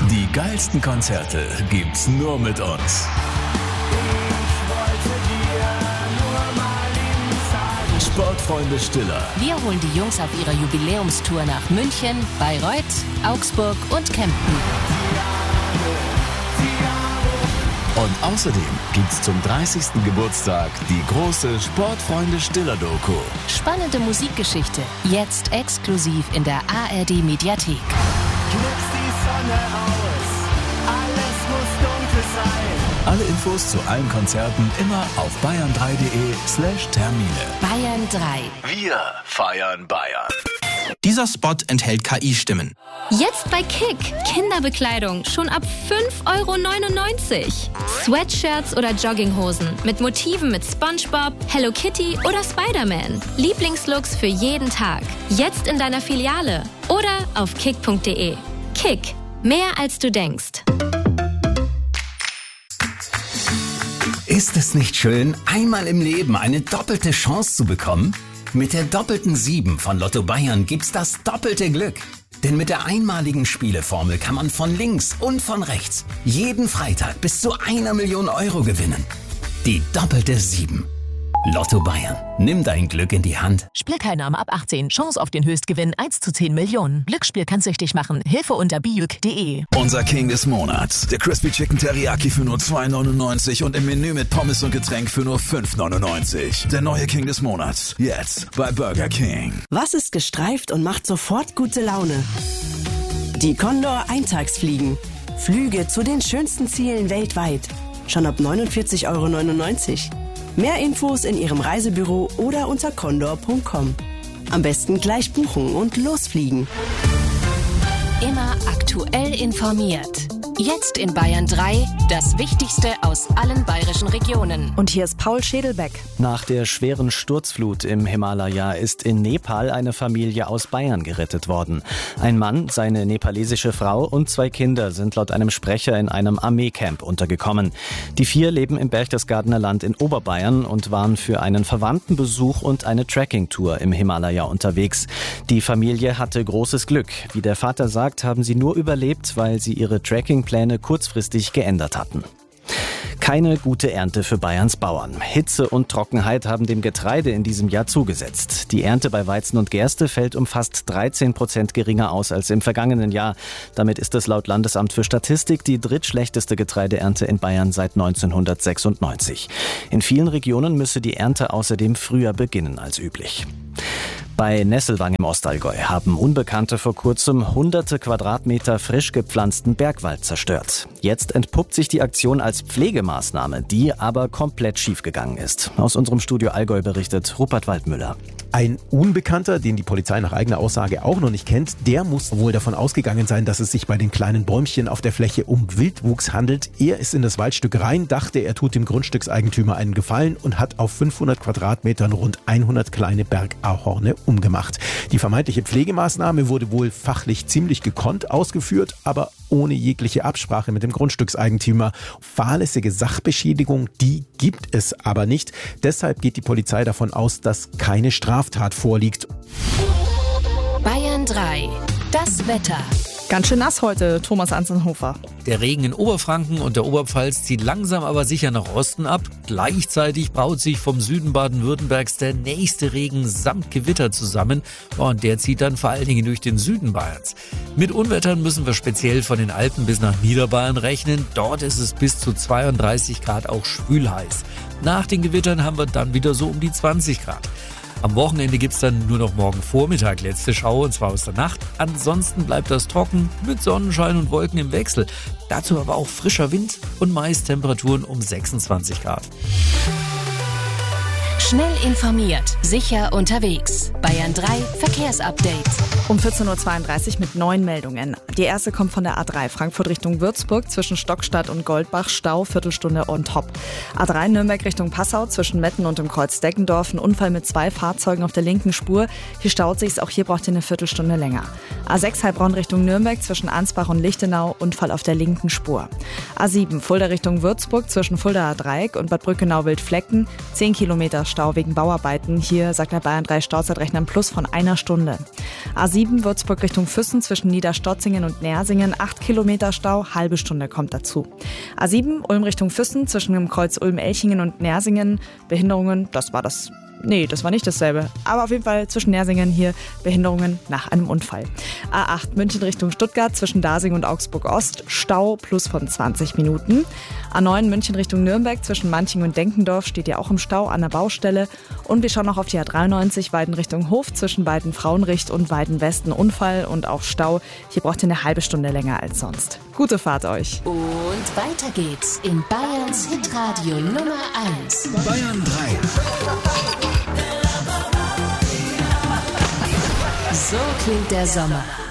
Die geilsten Konzerte gibt's nur mit uns. Sportfreunde Stiller. Wir holen die Jungs auf ihrer Jubiläumstour nach München, Bayreuth, Augsburg und Kempten. Und außerdem gibt's zum 30. Geburtstag die große Sportfreunde Stiller Doku. Spannende Musikgeschichte, jetzt exklusiv in der ARD Mediathek. Knipst die Sonne aus, alles muss dunkel sein. Alle Infos zu allen Konzerten immer auf bayern3.de/Termine. Bayern 3. Wir feiern Bayern. Dieser Spot enthält KI-Stimmen. Jetzt bei Kick. Kinderbekleidung schon ab 5,99 €. Sweatshirts oder Jogginghosen mit Motiven mit SpongeBob, Hello Kitty oder Spider-Man. Lieblingslooks für jeden Tag. Jetzt in deiner Filiale oder auf kick.de. Kick. Mehr als du denkst. Ist es nicht schön, einmal im Leben eine doppelte Chance zu bekommen? Mit der doppelten 7 von Lotto Bayern gibt's das doppelte Glück. Denn mit der einmaligen Spieleformel kann man von links und von rechts jeden Freitag bis zu 1 Million € gewinnen. Die doppelte 7. Lotto Bayern. Nimm dein Glück in die Hand. Spielteilnahme ab 18. Chance auf den Höchstgewinn 1 zu 10 Millionen. Glücksspiel kann süchtig machen. Hilfe unter biuk.de. Unser King des Monats. Der Crispy Chicken Teriyaki für nur 2,99 und im Menü mit Pommes und Getränk für nur 5,99. Der neue King des Monats. Jetzt bei Burger King. Was ist gestreift und macht sofort gute Laune? Die Condor Eintagsfliegen. Flüge zu den schönsten Zielen weltweit. Schon ab 49,99 €. Mehr Infos in Ihrem Reisebüro oder unter condor.com. Am besten gleich buchen und losfliegen. Immer aktuell informiert. Jetzt in Bayern 3 das Wichtigste aus allen bayerischen Regionen. Und hier ist Paul Schädelbeck. Nach der schweren Sturzflut im Himalaya ist in Nepal eine Familie aus Bayern gerettet worden. Ein Mann, seine nepalesische Frau und 2 Kinder sind laut einem Sprecher in einem Armeecamp untergekommen. Die 4 leben im Berchtesgadener Land in Oberbayern und waren für einen Verwandtenbesuch und eine Trekkingtour im Himalaya unterwegs. Die Familie hatte großes Glück. Wie der Vater sagt, haben sie nur überlebt, weil sie ihre Trekkingpläne kurzfristig geändert hatten. Keine gute Ernte für Bayerns Bauern. Hitze und Trockenheit haben dem Getreide in diesem Jahr zugesetzt. Die Ernte bei Weizen und Gerste fällt um fast 13% geringer aus als im vergangenen Jahr. Damit ist es laut Landesamt für Statistik die drittschlechteste Getreideernte in Bayern seit 1996. In vielen Regionen müsse die Ernte außerdem früher beginnen als üblich. Bei Nesselwang im Ostallgäu haben Unbekannte vor kurzem hunderte Quadratmeter frisch gepflanzten Bergwald zerstört. Jetzt entpuppt sich die Aktion als Pflegemaßnahme, die aber komplett schiefgegangen ist. Aus unserem Studio Allgäu berichtet Rupert Waldmüller. Ein Unbekannter, den die Polizei nach eigener Aussage auch noch nicht kennt, der muss wohl davon ausgegangen sein, dass es sich bei den kleinen Bäumchen auf der Fläche um Wildwuchs handelt. Er ist in das Waldstück rein, dachte, er tut dem Grundstückseigentümer einen Gefallen und hat auf 500 Quadratmetern rund 100 kleine Bergahorne umgemacht. Die vermeintliche Pflegemaßnahme wurde wohl fachlich ziemlich gekonnt ausgeführt, aber ohne jegliche Absprache mit dem Grundstückseigentümer. Fahrlässige Sachbeschädigung, die gibt es aber nicht. Deshalb geht die Polizei davon aus, dass keine Straftat vorliegt. Bayern 3. Das Wetter. Ganz schön nass heute, Thomas Anzenhofer. Der Regen in Oberfranken und der Oberpfalz zieht langsam aber sicher nach Osten ab. Gleichzeitig braut sich vom Süden Baden-Württembergs der nächste Regen samt Gewitter zusammen. Und der zieht dann vor allen Dingen durch den Süden Bayerns. Mit Unwettern müssen wir speziell von den Alpen bis nach Niederbayern rechnen. Dort ist es bis zu 32 Grad auch schwülheiß. Nach den Gewittern haben wir dann wieder so um die 20 Grad. Am Wochenende gibt's dann nur noch morgen Vormittag letzte Schauer, und zwar aus der Nacht. Ansonsten bleibt das trocken mit Sonnenschein und Wolken im Wechsel. Dazu aber auch frischer Wind und meist Temperaturen um 26 Grad. Schnell informiert, sicher unterwegs. Bayern 3 Verkehrsupdate. Um 14.32 Uhr mit 9 Meldungen. Die erste kommt von der A3 Frankfurt Richtung Würzburg zwischen Stockstadt und Goldbach. Stau, Viertelstunde on top. A3 Nürnberg Richtung Passau zwischen Metten und dem Kreuz Deckendorf. Ein Unfall mit 2 Fahrzeugen auf der linken Spur. Hier staut sich's, auch hier braucht ihr eine Viertelstunde länger. A6 Heilbronn Richtung Nürnberg zwischen Ansbach und Lichtenau. Unfall auf der linken Spur. A7 Fulda Richtung Würzburg zwischen Fuldaer Dreieck und Bad Brückenau-Wildflecken. 10 Kilometer Stau Stau wegen Bauarbeiten. Hier sagt der Bayern 3 Stauzeitrechner ein Plus von 1 Stunde. A7 Würzburg Richtung Füssen zwischen Niederstotzingen und Nersingen, 8 Kilometer Stau, halbe Stunde kommt dazu. A7 Ulm Richtung Füssen zwischen dem Kreuz Ulm-Elchingen und Nersingen, Behinderungen, das war nicht dasselbe. Aber auf jeden Fall zwischen Nersingen hier Behinderungen nach einem Unfall. A8 München Richtung Stuttgart zwischen Dasing und Augsburg Ost, Stau plus von 20 Minuten. A9 München Richtung Nürnberg zwischen Manching und Denkendorf steht ja auch im Stau an der Baustelle. Und wir schauen noch auf die A93 Weiden Richtung Hof zwischen Weiden Frauenricht und Weiden Westen, Unfall und auch Stau. Hier braucht ihr eine halbe Stunde länger als sonst. Gute Fahrt euch. Und weiter geht's in Bayerns Hitradio Nummer 1. Bayern 3. So klingt der Sommer.